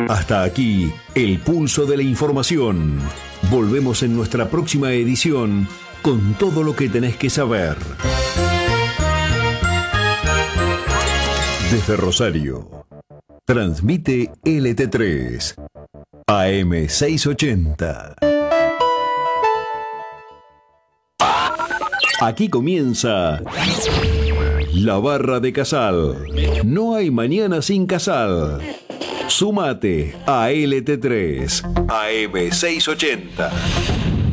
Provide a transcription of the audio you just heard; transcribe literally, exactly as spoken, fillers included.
Hasta aquí, el pulso de la información. Volvemos en nuestra próxima edición con todo lo que tenés que saber. Desde Rosario, transmite L T tres, A M seiscientos ochenta. Aquí comienza La Barra de Casal. No hay mañana sin Casal. Sumate a L T tres, A M seiscientos ochenta.